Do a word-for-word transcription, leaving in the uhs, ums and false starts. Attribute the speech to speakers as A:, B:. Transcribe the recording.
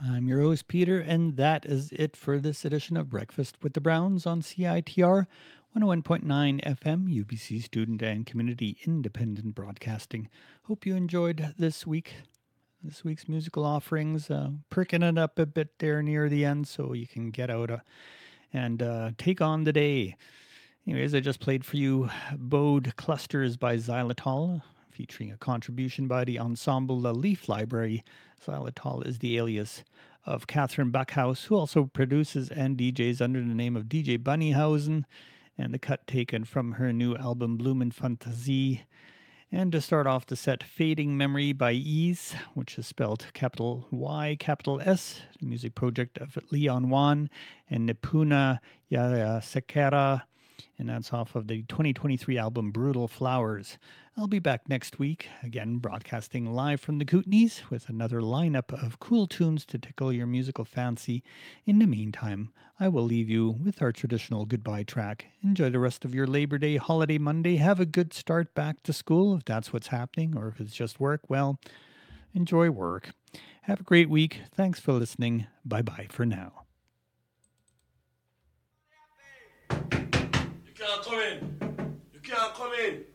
A: I'm your host, Peter, and that is it for this edition of Breakfast with the Browns on C I T R one oh one point nine F M, U B C Student and Community Independent Broadcasting. Hope you enjoyed this week, this week's musical offerings, uh, pricking it up a bit there near the end so you can get out uh, and uh, take on the day. Anyways, I just played for you Bode Clusters by Xylitol, featuring a contribution by the ensemble The Leaf Library. Xylitol is the alias of Catherine Buckhouse, who also produces and D Js under the name of D J Bunnyhausen, and the cut taken from her new album Blumen Fantasie. And to start off the set, Fading Memory by Ease, which is spelled capital Y, capital S, the music project of Leon Wan and Nipuna Yasekera, and that's off of the twenty twenty-three album Brutal Flowers. I'll be back next week, again broadcasting live from the Kootenays with another lineup of cool tunes to tickle your musical fancy. In the meantime, I will leave you with our traditional goodbye track. Enjoy the rest of your Labor Day holiday Monday. Have a good start back to school if that's what's happening, or if it's just work, well, enjoy work. Have a great week. Thanks for listening. Bye bye for now.
B: You can't come in. You can't come in.